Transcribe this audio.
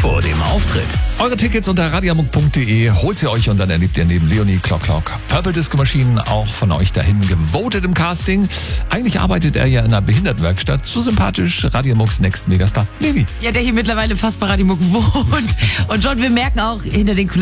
vor dem Auftritt. Eure Tickets unter radiamuk.de, holt sie euch und dann erlebt ihr neben Leonie Clock Purple Disco Machine auch von euch dahin gewotet im Casting. Eigentlich arbeitet er ja in einer Behindertenwerkstatt. So sympathisch, Radiamuks Next Megastar, Levi. Ja, der hier mittlerweile fast bei Radio Muck wohnt. Und John, wir merken auch hinter den Kulissen,